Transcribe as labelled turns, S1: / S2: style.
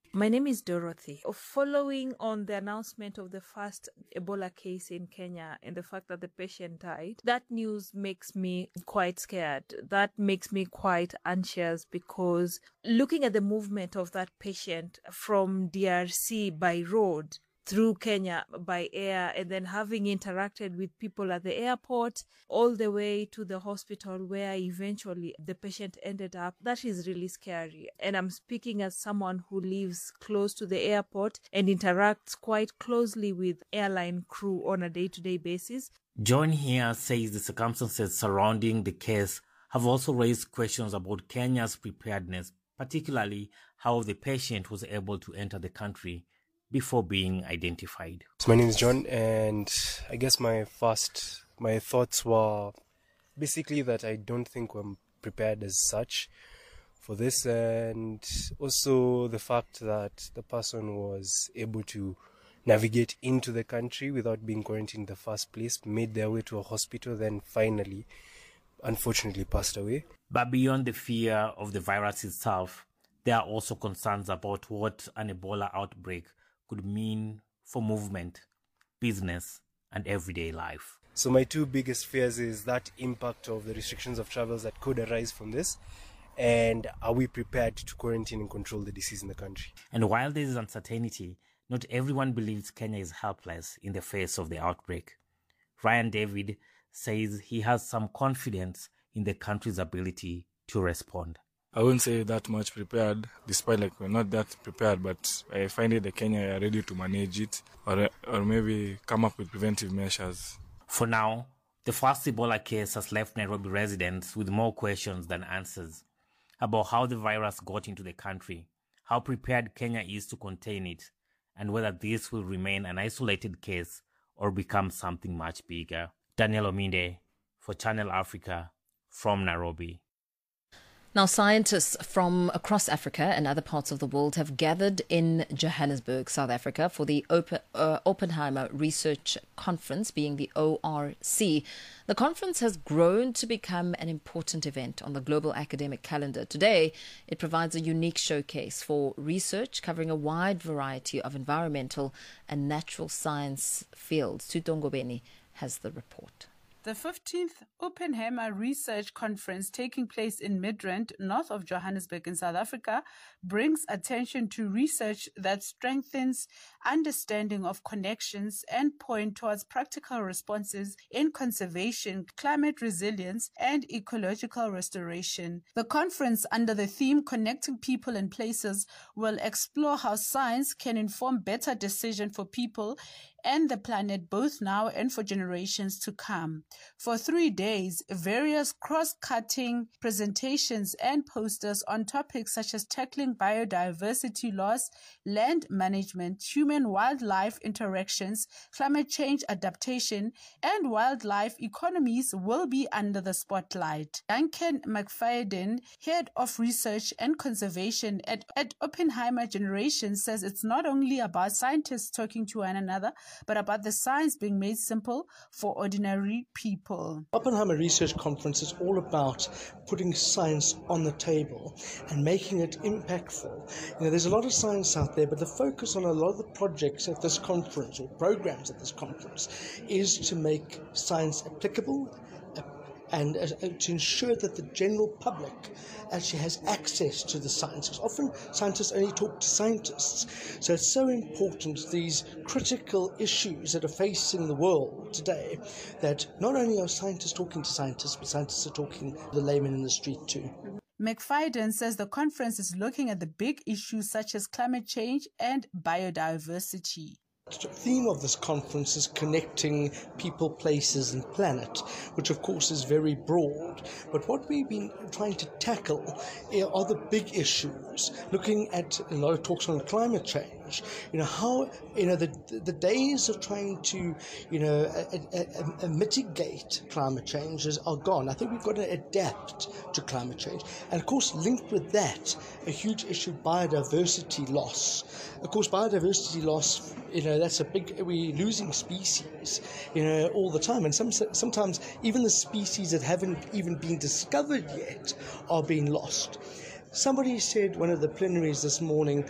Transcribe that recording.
S1: My name is Dorothy. Following on the announcement of the first Ebola case in Kenya and the fact that the patient died, that news makes me quite scared. That makes me quite anxious because looking at the movement of that patient from DRC by road through Kenya by air, and then having interacted with people at the airport all the way to the hospital where eventually the patient ended up, that is really scary. And I'm speaking as someone who lives close to the airport and interacts quite closely with airline crew on a day-to-day basis.
S2: John here says the circumstances surrounding the case have also raised questions about Kenya's preparedness, particularly how the patient was able to enter the country before being identified.
S3: So my name is John, and I guess my thoughts were basically that I don't think we're prepared as such for this, and also the fact that the person was able to navigate into the country without being quarantined in the first place, made their way to a hospital, then finally, unfortunately, passed away.
S2: But beyond the fear of the virus itself, there are also concerns about what an Ebola outbreak could mean for movement, business, and everyday life.
S3: So my two biggest fears is that impact of the restrictions of travels that could arise from this, and are we prepared to quarantine and control the disease in the country?
S2: And while there is uncertainty, not everyone believes Kenya is helpless in the face of the outbreak. Ryan David says he has some confidence in the country's ability to respond.
S4: I wouldn't say that much prepared, despite we're not that prepared, but I find it that Kenya are ready to manage it or maybe come up with preventive measures.
S2: For now, the first Ebola case has left Nairobi residents with more questions than answers about how the virus got into the country, how prepared Kenya is to contain it, and whether this will remain an isolated case or become something much bigger. Daniel Ominde for Channel Africa from Nairobi.
S5: Now, scientists from across Africa and other parts of the world have gathered in Johannesburg, South Africa, for the Oppenheimer Research Conference, being the ORC. The conference has grown to become an important event on the global academic calendar. Today, it provides a unique showcase for research covering a wide variety of environmental and natural science fields. Tutongo Beni has the report.
S6: The 15th Oppenheimer Research Conference, taking place in Midrand, north of Johannesburg in South Africa, brings attention to research that strengthens understanding of connections and point towards practical responses in conservation, climate resilience, and ecological restoration. The conference, under the theme Connecting People and Places, will explore how science can inform better decision for people and the planet, both now and for generations to come. For 3 days, various cross-cutting presentations and posters on topics such as tackling biodiversity loss, land management, human-wildlife interactions, climate change adaptation, and wildlife economies will be under the spotlight. Duncan McFadden, head of research and conservation at Oppenheimer Generation, says it's not only about scientists talking to one another, but about the science being made simple for ordinary people.
S7: Oppenheimer Research Conference is all about putting science on the table and making it impactful. There's a lot of science out there, but the focus on a lot of the projects at this conference or programs at this conference is to make science applicable and to ensure that the general public actually has access to the science. Because often scientists only talk to scientists. So it's so important, these critical issues that are facing the world today, that not only are scientists talking to scientists, but scientists are talking to the layman in the street too.
S6: McFadden says the conference is looking at the big issues such as climate change and biodiversity.
S7: The theme of this conference is connecting people, places and planet, which of course is very broad. But what we've been trying to tackle are the big issues, looking at a lot of talks on climate change. The days of trying to mitigate climate change are gone. I think we've got to adapt to climate change. And of course, linked with that, a huge issue, biodiversity loss. Of course, biodiversity loss, that's a big, we're losing species, all the time. And sometimes even the species that haven't even been discovered yet are being lost. Somebody said, one of the plenaries this morning,